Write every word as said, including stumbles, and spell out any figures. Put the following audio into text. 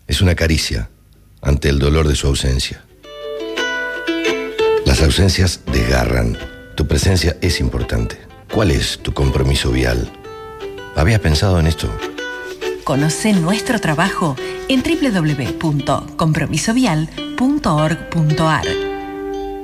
Es una caricia ante el dolor de su ausencia. Las ausencias desgarran. Tu presencia es importante. ¿Cuál es tu compromiso vial? ¿Habías pensado en esto? Conoce nuestro trabajo en doble u doble u doble u punto compromiso vial punto org punto a r.